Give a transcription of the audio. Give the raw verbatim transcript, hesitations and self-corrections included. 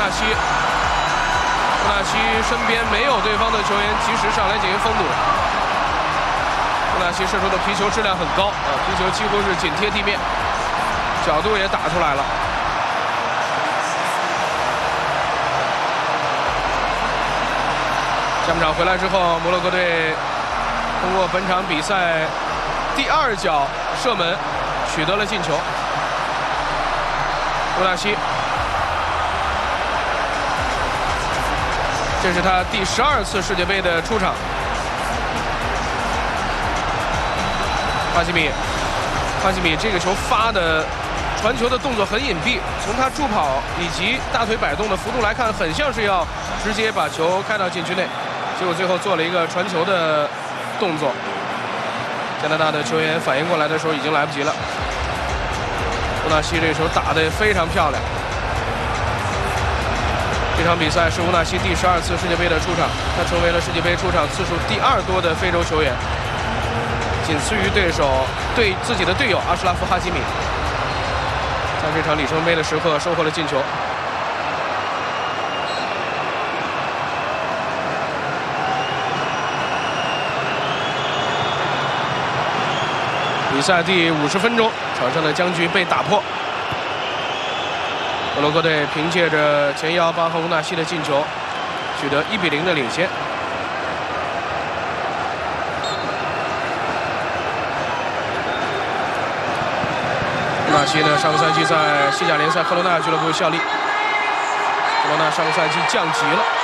西，乌纳西身边没有对方的球员及时上来进行封堵。乌纳西射出的皮球质量很高啊，皮球几乎是紧贴地面，角度也打出来了。下半场回来之后，摩洛哥队通过本场比赛第二脚射门取得了进球。乌纳西，这是他第十二次世界杯的出场。哈基米，哈基米这个球发的传球的动作很隐蔽，从他助跑以及大腿摆动的幅度来看，很像是要直接把球开到禁区内，结果最后做了一个传球的动作。加拿大的球员反应过来的时候已经来不及了。乌纳西这球打得非常漂亮。这场比赛是乌纳西第十二次世界杯的出场，他成为了世界杯出场次数第二多的非洲球员，仅次于对手对自己的队友阿什拉夫·哈基米。在这场里程碑的时刻收获了进球。比赛第五十分钟，场上的僵局被打破。摩洛哥队凭借着前腰巴赫乌纳西的进球，取得一比零的领先。乌纳西呢，上个赛季在西甲联赛科罗纳俱乐部效力，科罗纳上个赛季降级了。